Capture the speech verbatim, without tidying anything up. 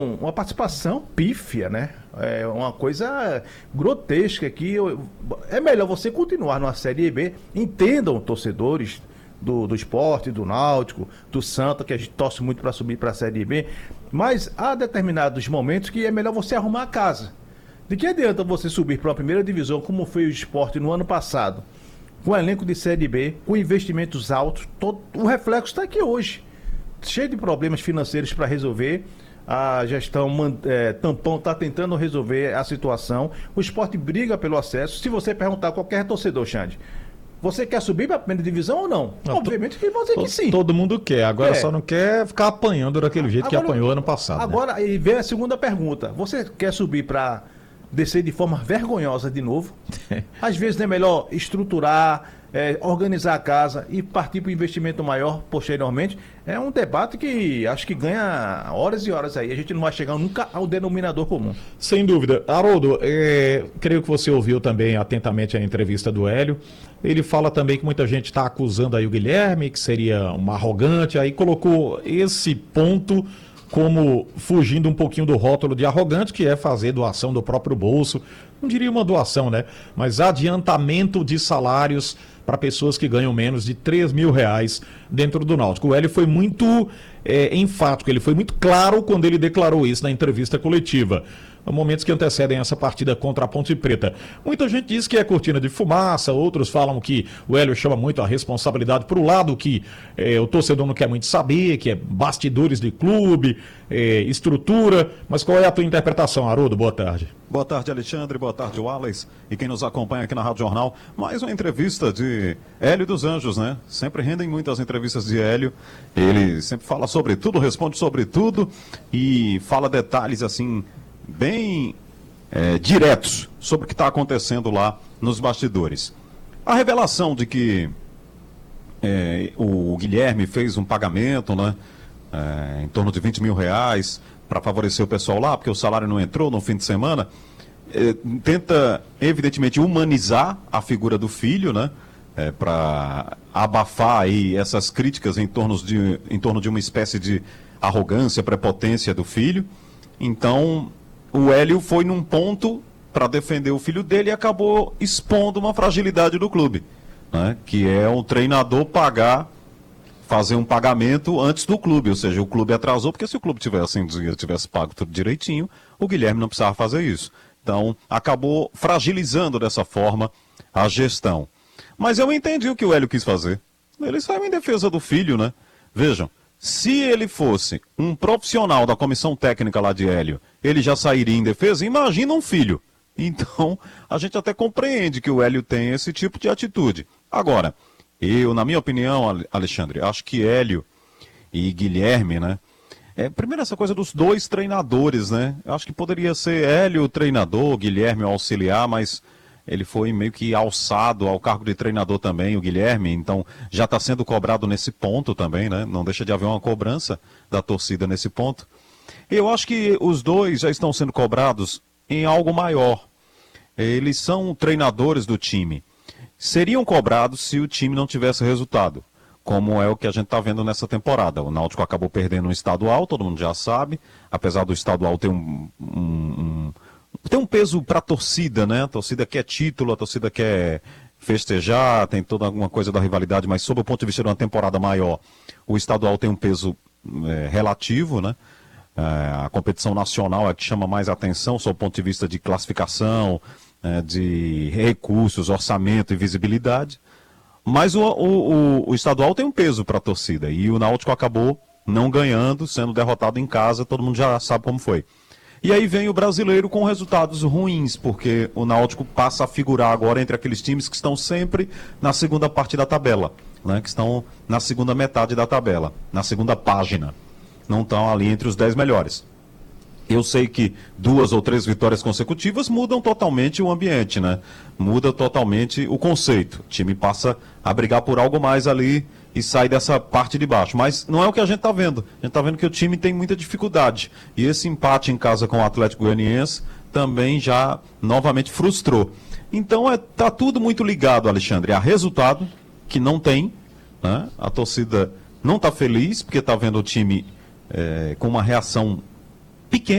uma participação pífia, né? É uma coisa grotesca que eu- é melhor você continuar numa Série B. Entendam, torcedores do, do Sport, do Náutico, do Santa, que a gente torce muito para subir para a Série B, mas há determinados momentos que é melhor você arrumar a casa. De que adianta você subir para uma primeira divisão, como foi o Sport no ano passado, com elenco de Série B, com investimentos altos, todo, o reflexo está aqui hoje. Cheio de problemas financeiros para resolver. A gestão man- é, Tampão está tentando resolver a situação. O Sport briga pelo acesso. Se você perguntar a qualquer torcedor, Xande, você quer subir para a primeira divisão ou não? Não, Obviamente que vão dizer to- que sim. Todo mundo quer, agora É. só não quer ficar apanhando daquele jeito que Agora- apanhou ano passado. né? Agora, aí vem a segunda pergunta. Você quer subir para descer de forma vergonhosa de novo? Às vezes não é melhor estruturar, é, organizar a casa e partir para um investimento maior posteriormente. É um debate que acho que ganha horas e horas aí. A gente não vai chegar nunca ao denominador comum. Sem dúvida. Haroldo, é, creio que você ouviu também atentamente a entrevista do Hélio. Ele fala também que muita gente está acusando aí o Guilherme, que seria um arrogante, aí colocou esse ponto como fugindo um pouquinho do rótulo de arrogante, que é fazer doação do próprio bolso. Não diria uma doação, né? Mas adiantamento de salários para pessoas que ganham menos de três mil reais dentro do Náutico. O Hélio foi muito é, enfático, ele foi muito claro quando ele declarou isso na entrevista coletiva. Momentos que antecedem essa partida contra a Ponte Preta. Muita gente diz que é cortina de fumaça, outros falam que o Hélio chama muito a responsabilidade para o lado que eh, o torcedor não quer muito saber, que é bastidores de clube, eh, estrutura. Mas qual é a tua interpretação, Haroldo? Boa tarde. Boa tarde, Alexandre. Boa tarde, Wallace. E quem nos acompanha aqui na Rádio Jornal. Mais uma entrevista de Hélio dos Anjos, né? Sempre rendem muitas entrevistas de Hélio. Ele sempre fala sobre tudo, responde sobre tudo e fala detalhes assim bem é, diretos sobre o que está acontecendo lá nos bastidores. A revelação de que é, o Guilherme fez um pagamento, né, é, em torno de vinte mil reais para favorecer o pessoal lá, porque o salário não entrou no fim de semana, é, tenta evidentemente humanizar a figura do filho, né, é, para abafar aí essas críticas em torno, de, em torno de uma espécie de arrogância, prepotência do filho. Então o Hélio foi num ponto para defender o filho dele e acabou expondo uma fragilidade do clube, né? Que é o treinador pagar, fazer um pagamento antes do clube, ou seja, o clube atrasou, porque se o clube tivesse, assim, tivesse pago tudo direitinho, o Guilherme não precisava fazer isso. Então, acabou fragilizando dessa forma a gestão. Mas eu entendi o que o Hélio quis fazer. Ele saiu em defesa do filho, né? Vejam, se ele fosse um profissional da comissão técnica lá de Hélio, ele já sairia em defesa? Imagina um filho. Então, a gente até compreende que o Hélio tem esse tipo de atitude. Agora, eu, na minha opinião, Alexandre, acho que Hélio e Guilherme, né? É, primeiro essa coisa dos dois treinadores, né? Eu acho que poderia ser Hélio o treinador, Guilherme o auxiliar, mas ele foi meio que alçado ao cargo de treinador também, o Guilherme, então já está sendo cobrado nesse ponto também, né? Não deixa de haver uma cobrança da torcida nesse ponto. Eu acho que os dois já estão sendo cobrados em algo maior. Eles são treinadores do time. Seriam cobrados se o time não tivesse resultado, como é o que a gente está vendo nessa temporada. O Náutico acabou perdendo um estadual, todo mundo já sabe, apesar do estadual ter um... um, um tem um peso para a torcida, né? A torcida quer título, a torcida quer festejar, tem toda alguma coisa da rivalidade, mas sob o ponto de vista de uma temporada maior, o estadual tem um peso é, relativo, né? É, a competição nacional é que chama mais atenção sob o ponto de vista de classificação, é, de recursos, orçamento e visibilidade. Mas o, o, o, o estadual tem um peso para a torcida e o Náutico acabou não ganhando, sendo derrotado em casa, todo mundo já sabe como foi. E aí vem o brasileiro com resultados ruins, porque o Náutico passa a figurar agora entre aqueles times que estão sempre na segunda parte da tabela, né? Que estão na segunda metade da tabela, na segunda página. Não estão ali entre os dez melhores. Eu sei que duas ou três vitórias consecutivas mudam totalmente o ambiente, né? Muda totalmente o conceito. O time passa a brigar por algo mais ali e sai dessa parte de baixo. Mas não é o que a gente está vendo. A gente está vendo que o time tem muita dificuldade. E esse empate em casa com o Atlético Goianiense também já novamente frustrou. Então está é, tudo muito ligado, Alexandre, a resultado que não tem, né? A torcida não está feliz porque está vendo o time é, com uma reação pequeno.